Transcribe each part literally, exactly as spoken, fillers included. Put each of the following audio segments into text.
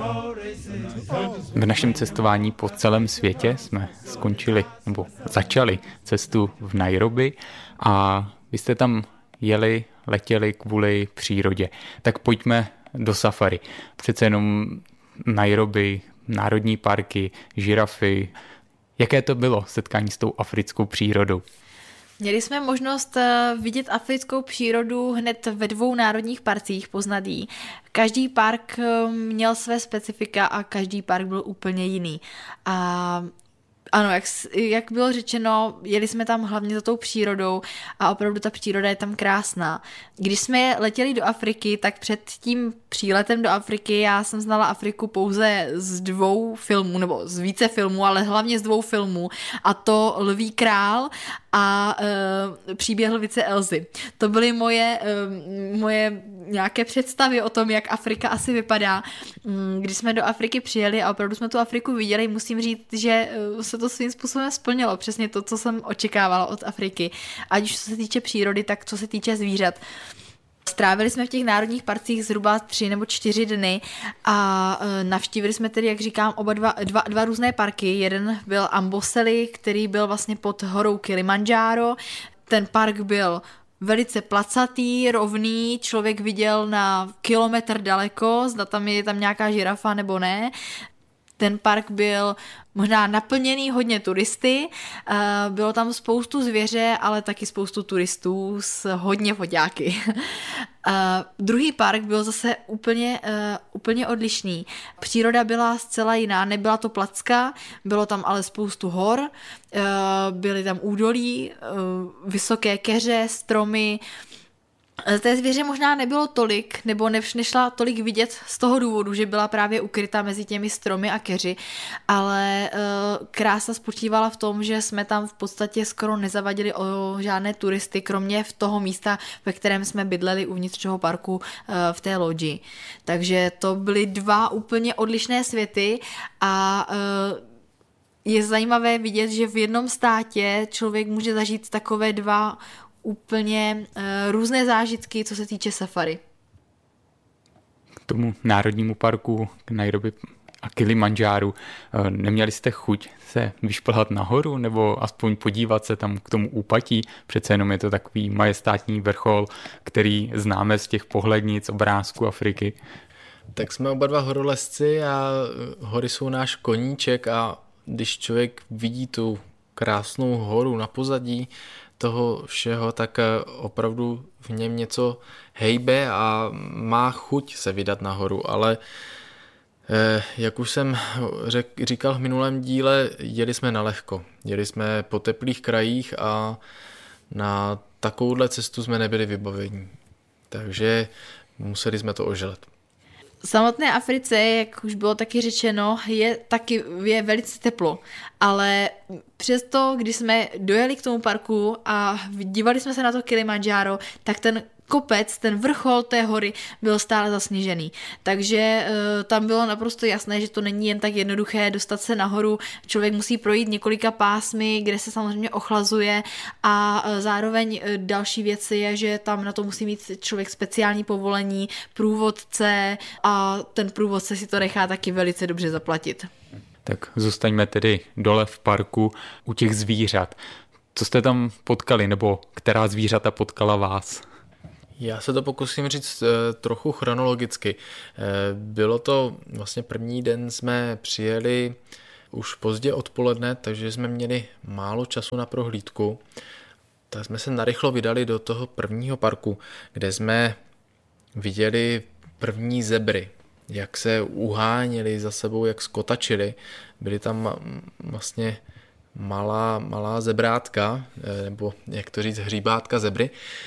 V našem cestování po celém světě jsme skončili, nebo začali cestu v Nairobi a vy jste tam jeli, letěli kvůli přírodě. Tak pojďme do safari. Přece jenom Nairobi, národní parky, žirafy. Jaké to bylo setkání s tou africkou přírodou? Měli jsme možnost vidět africkou přírodu hned ve dvou národních parcích, poznat jí. Každý park měl své specifika a každý park byl úplně jiný. A ano, jak, jak bylo řečeno, jeli jsme tam hlavně za tou přírodou a opravdu ta příroda je tam krásná. Když jsme letěli do Afriky, tak před tím příletem do Afriky já jsem znala Afriku pouze z dvou filmů, nebo z více filmů, ale hlavně z dvou filmů, a to Lví král a e, Příběh lvice Elzy. To byly moje, e, moje nějaké představy o tom, jak Afrika asi vypadá. Když jsme do Afriky přijeli a opravdu jsme tu Afriku viděli, musím říct, že se to svým způsobem splnilo. Přesně to, co jsem očekávala od Afriky. Ať už co se týče přírody, tak co se týče zvířat. Strávili jsme v těch národních parcích zhruba tři nebo čtyři dny a navštívili jsme tedy, jak říkám, oba dva, dva, dva různé parky. Jeden byl Amboseli, který byl vlastně pod horou Kilimandžáro. Ten park byl velice placatý, rovný, člověk viděl na kilometr daleko, zda tam je tam nějaká žirafa nebo ne. Ten park byl možná naplněný hodně turisty, bylo tam spoustu zvěře, ale taky spoustu turistů s hodně foťáky. Druhý park byl zase úplně, úplně odlišný. Příroda byla zcela jiná, nebyla to placka, bylo tam ale spoustu hor, byly tam údolí, vysoké keře, stromy. Té zvěře možná nebylo tolik, nebo nešla tolik vidět z toho důvodu, že byla právě ukryta mezi těmi stromy a keři, ale uh, krása spočívala v tom, že jsme tam v podstatě skoro nezavadili o žádné turisty, kromě v toho místa, ve kterém jsme bydleli uvnitř toho parku uh, v té lodži. Takže to byly dva úplně odlišné světy a uh, je zajímavé vidět, že v jednom státě člověk může zažít takové dva úplně uh, různé zážitky, co se týče safari. K tomu národnímu parku k Nairobi a Kilimandžáru neměli jste chuť se vyšplhat nahoru nebo aspoň podívat se tam k tomu úpatí? Přece jenom je to takový majestátní vrchol, který známe z těch pohlednic, obrázků Afriky. Tak jsme oba dva horolezci a hory jsou náš koníček a když člověk vidí tu krásnou horu na pozadí toho všeho, tak opravdu v něm něco hejbe a má chuť se vydat nahoru, ale jak už jsem řek, říkal v minulém díle, jeli jsme na lehko. Jeli jsme po teplých krajích a na takovouhle cestu jsme nebyli vybavení. Takže museli jsme to oželet. V samotné Africe, jak už bylo taky řečeno, je taky je velice teplo, ale přesto, když jsme dojeli k tomu parku a dívali jsme se na to Kilimandžáro, tak ten kopec, ten vrchol té hory byl stále zasněžený. Takže e, tam bylo naprosto jasné, že to není jen tak jednoduché dostat se nahoru. Člověk musí projít několika pásmy, kde se samozřejmě ochlazuje a e, zároveň e, další věc je, že tam na to musí mít člověk speciální povolení, průvodce a ten průvodce si to nechá taky velice dobře zaplatit. Tak zůstaňme tedy dole v parku u těch zvířat. Co jste tam potkali, nebo která zvířata potkala vás? Já se to pokusím říct trochu chronologicky. Bylo to vlastně první den, jsme přijeli už pozdě odpoledne, takže jsme měli málo času na prohlídku. Tak jsme se narychlo vydali do toho prvního parku, kde jsme viděli první zebry, jak se uháněli za sebou, jak skotačili. Byly tam vlastně malá, malá zebrátka, nebo jak to říct, hříbátka zebry.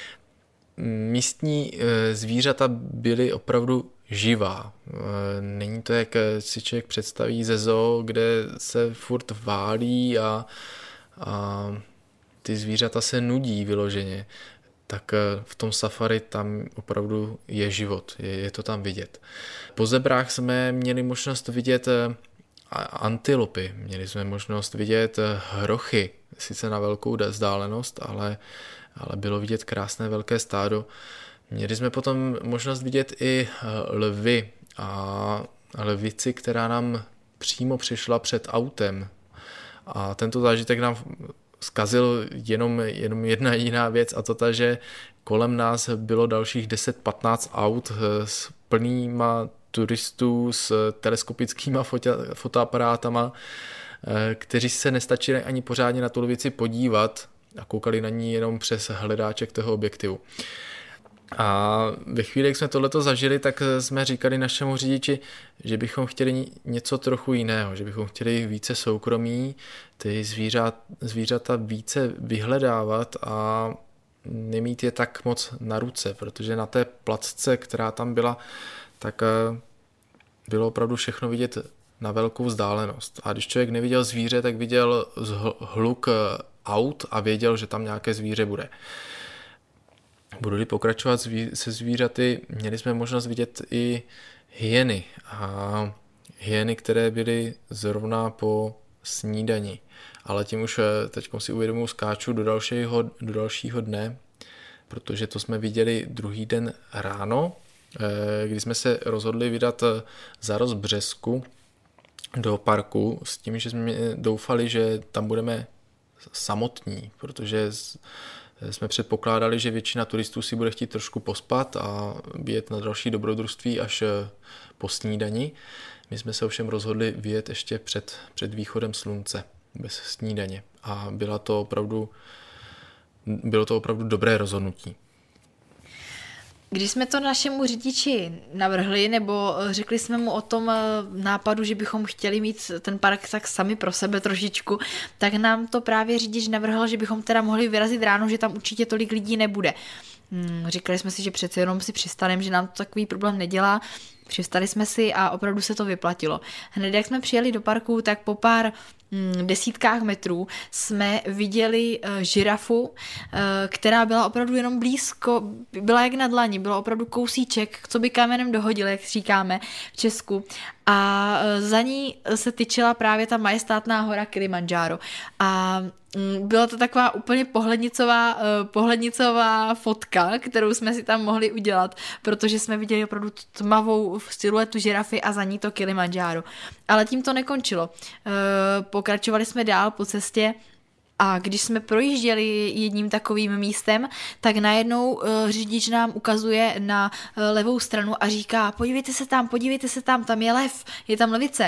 Místní zvířata byly opravdu živá. Není to, jak si člověk představí ze zoo, kde se furt válí a, a ty zvířata se nudí vyloženě. Tak v tom safari tam opravdu je život, je, je to tam vidět. Po zebrách jsme měli možnost vidět antilopy, měli jsme možnost vidět hrochy, sice na velkou vzdálenost, ale ale bylo vidět krásné velké stádo. Měli jsme potom možnost vidět i lvy a lvici, která nám přímo přišla před autem. A tento zážitek nám zkazil jenom, jenom jedna jediná věc, a to ta, že kolem nás bylo dalších deset patnáct aut s plnýma turistů s teleskopickýma foto- fotoaparátama, kteří se nestačili ani pořádně na tu lvici podívat a koukali na ní jenom přes hledáček toho objektivu. A ve chvíli, jak jsme tohleto zažili, tak jsme říkali našemu řidiči, že bychom chtěli něco trochu jiného, že bychom chtěli více soukromí, ty zvířat, zvířata více vyhledávat a nemít je tak moc na ruce, protože na té placce, která tam byla, tak bylo opravdu všechno vidět na velkou vzdálenost. A když člověk neviděl zvíře, tak viděl hluk aut a věděl, že tam nějaké zvíře bude. Budu-li pokračovat se zvířaty, měli jsme možnost vidět i hyeny. A hyeny, které byly zrovna po snídani. Ale tím už teď si uvědomuji, skáču do dalšího, do dalšího dne, protože to jsme viděli druhý den ráno, kdy jsme se rozhodli vydat za Rozbřesku do parku s tím, že jsme doufali, že tam budeme samotní, protože jsme předpokládali, že většina turistů si bude chtít trošku pospat a vyjet na další dobrodružství až po snídani. My jsme se ovšem rozhodli vyjet ještě před, před východem slunce, bez snídaně. A byla to opravdu, bylo to opravdu dobré rozhodnutí. Když jsme to našemu řidiči navrhli, nebo řekli jsme mu o tom nápadu, že bychom chtěli mít ten park tak sami pro sebe trošičku, tak nám to právě řidič navrhl, že bychom teda mohli vyrazit ráno, že tam určitě tolik lidí nebude. Říkali jsme si, že přece jenom si přistaneme, že nám to takový problém nedělá. Přistali jsme si a opravdu se to vyplatilo. Hned jak jsme přijeli do parku, tak po pár desítkách metrů jsme viděli uh, žirafu, uh, která byla opravdu jenom blízko, byla jak na dlani, bylo opravdu kousíček, co by kamenem dohodil, jak říkáme v Česku. A uh, za ní se tyčila právě ta majestátná hora Kilimandžáro. A um, byla to taková úplně pohlednicová, uh, pohlednicová fotka, kterou jsme si tam mohli udělat, protože jsme viděli opravdu tmavou siluetu žirafy a za ní to Kilimandžáro. Ale tím to nekončilo. Uh, Pokračovali jsme dál po cestě a když jsme projížděli jedním takovým místem, tak najednou uh, řidič nám ukazuje na uh, levou stranu a říká, podívejte se tam, podívejte se tam, tam je lev, je tam levice.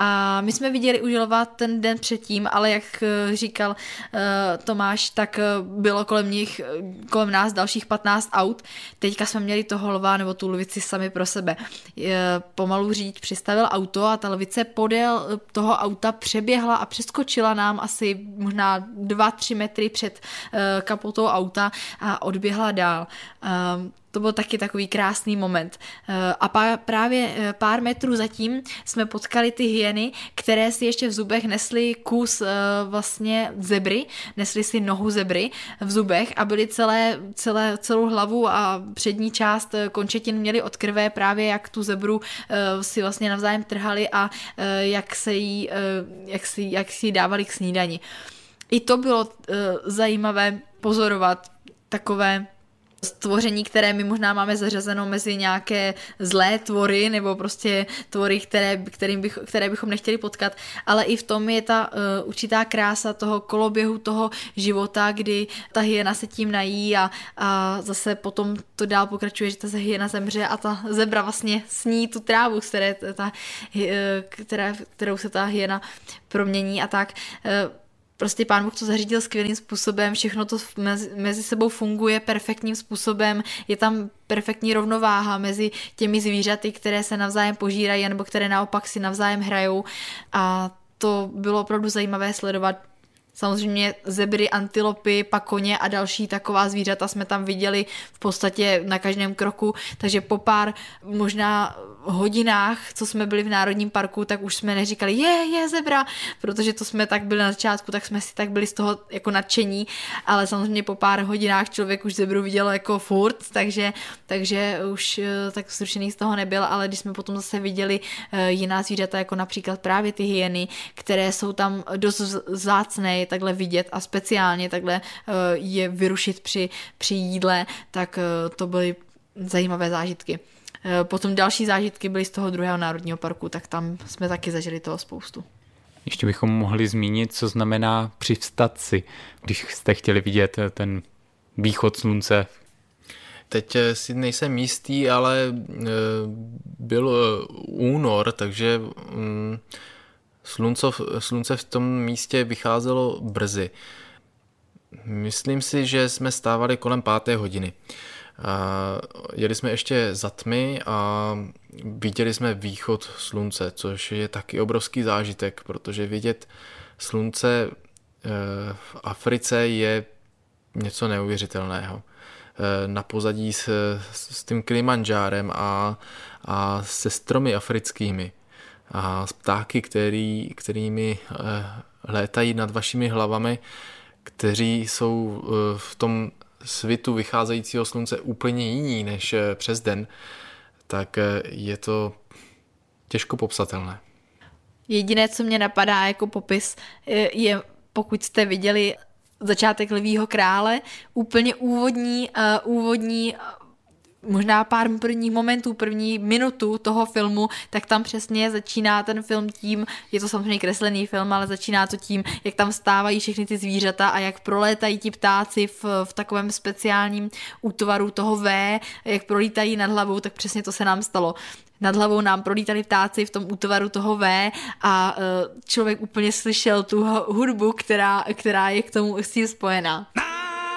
A my jsme viděli už lva ten den předtím, ale jak uh, říkal uh, Tomáš, tak uh, bylo kolem nich, uh, kolem nás dalších patnáct aut. Teďka jsme měli toho lva nebo tu lvici sami pro sebe. Uh, pomalu řidič přistavil auto a ta lvice podél toho auta přeběhla a přeskočila nám asi možná dva, tři metry před uh, kapotou auta a odběhla dál. Uh, to byl taky takový krásný moment. Uh, a pá, právě uh, pár metrů zatím jsme potkali ty hyeny, které si ještě v zubech nesly kus uh, vlastně zebry, nesly si nohu zebry v zubech a byly celé, celé, celou hlavu a přední část uh, končetin měly od krve, právě jak tu zebru uh, si vlastně navzájem trhali a uh, jak se jí, uh, jak si, jak si jí dávali k snídani. I to bylo uh, zajímavé pozorovat takové stvoření, které my možná máme zařazeno mezi nějaké zlé tvory nebo prostě tvory, které, kterým bych, které bychom nechtěli potkat, ale i v tom je ta uh, určitá krása toho koloběhu toho života, kdy ta hyena se tím nají a, a zase potom to dál pokračuje, že ta hyena zemře a ta zebra vlastně sní tu trávu, které ta, která, kterou se ta hyena promění a tak. Uh, Prostě Pán Bůh to zařídil skvělým způsobem, všechno to mezi, mezi sebou funguje perfektním způsobem, je tam perfektní rovnováha mezi těmi zvířaty, které se navzájem požírají, nebo které naopak si navzájem hrajou a to bylo opravdu zajímavé sledovat. Samozřejmě zebry, antilopy, pakoně a další taková zvířata jsme tam viděli v podstatě na každém kroku, takže po pár možná hodinách, co jsme byli v Národním parku, tak už jsme neříkali je, je zebra, protože to jsme tak byli na začátku, tak jsme si tak byli z toho jako nadšení, ale samozřejmě po pár hodinách člověk už zebru viděl jako furt, takže, takže už tak vzrušený z toho nebyl, ale když jsme potom zase viděli jiná zvířata, jako například právě ty hyeny, které jsou tam dost vzácné takhle vidět a speciálně takhle je vyrušit při, při jídle, tak to byly zajímavé zážitky. Potom další zážitky byly z toho druhého národního parku, tak tam jsme taky zažili toho spoustu. Ještě bychom mohli zmínit, co znamená přivstat si, když jste chtěli vidět ten východ slunce. Teď si nejsem jistý, ale byl únor, takže slunce, slunce v tom místě vycházelo brzy. Myslím si, že jsme stávali kolem páté hodiny. Jeli jsme ještě za tmy a viděli jsme východ slunce, což je taky obrovský zážitek, protože vidět slunce v Africe je něco neuvěřitelného. Na pozadí s, s tím Kilimandžárem a, a se stromy africkými a s ptáky, který, kterými létají nad vašimi hlavami, kteří jsou v tom svitu vycházejícího slunce úplně jiní než přes den, tak je to těžko popsatelné. Jediné, co mě napadá jako popis, je, pokud jste viděli začátek Lvýho krále, úplně úvodní, uh, úvodní možná pár prvních momentů, první minutu toho filmu, tak tam přesně začíná ten film tím, je to samozřejmě kreslený film, ale začíná to tím, jak tam vstávají všechny ty zvířata a jak prolétají ti ptáci v, v takovém speciálním útvaru toho V, jak prolítají nad hlavou, tak přesně to se nám stalo. Nad hlavou nám prolítali ptáci v tom útvaru toho V a člověk úplně slyšel tu hudbu, která, která je k tomu s tím spojená.